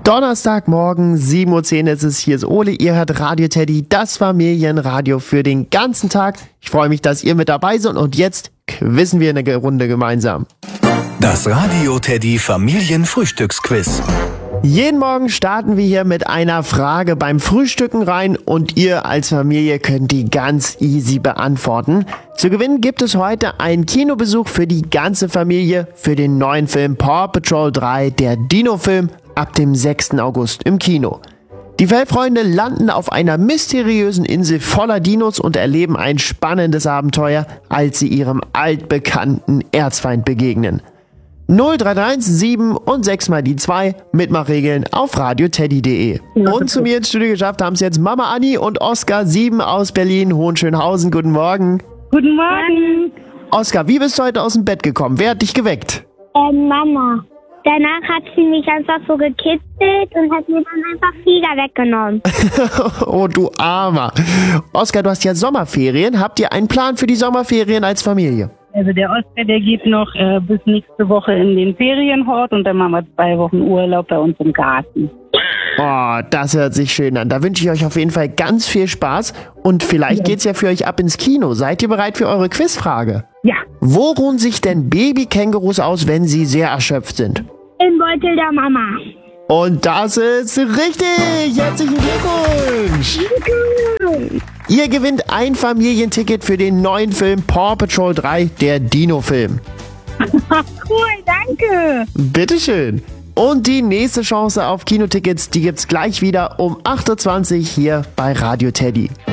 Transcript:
Donnerstagmorgen, 7:10 Uhr ist es. Hier ist Ole, ihr hört Radio Teddy, das Familienradio für den ganzen Tag. Ich freue mich, dass ihr mit dabei seid und jetzt quizzen wir eine Runde gemeinsam. Das Radio Teddy Familienfrühstücksquiz. Jeden Morgen starten wir hier mit einer Frage beim Frühstücken rein und ihr als Familie könnt die ganz easy beantworten. Zu gewinnen gibt es heute einen Kinobesuch für die ganze Familie für den neuen Film Paw Patrol 3, der Dino-Film, ab dem 6. August im Kino. Die Fellfreunde landen auf einer mysteriösen Insel voller Dinos und erleben ein spannendes Abenteuer, als sie ihrem altbekannten Erzfeind begegnen. 0331 und 6 mal die 2 Mitmachregeln auf radioteddy.de. Und zu mir ins Studio geschafft haben es jetzt Mama Anni und Oskar 7 aus Berlin, Hohenschönhausen. Guten Morgen. Guten Morgen. Oskar, wie bist du heute aus dem Bett gekommen? Wer hat dich geweckt? Mama. Danach hat sie mich einfach so gekitzelt und hat mir dann einfach Flieger weggenommen. Oh, du Armer. Oskar, du hast ja Sommerferien. Habt ihr einen Plan für die Sommerferien als Familie? Also der Oskar, der geht noch bis nächste Woche in den Ferienhort und dann machen wir 2 Wochen Urlaub bei uns im Garten. Oh, das hört sich schön an. Da wünsche ich euch auf jeden Fall ganz viel Spaß und vielleicht geht's ja für euch ab ins Kino. Seid ihr bereit für eure Quizfrage? Ja. Wo ruhen sich denn Babykängurus aus, wenn sie sehr erschöpft sind? Im Beutel der Mama. Und das ist richtig! Herzlichen Glückwunsch! Ihr gewinnt ein Familienticket für den neuen Film Paw Patrol 3, der Dino-Film. Cool, danke. Bitteschön. Und die nächste Chance auf Kinotickets, die gibt's gleich wieder um 8:20 Uhr hier bei Radio Teddy.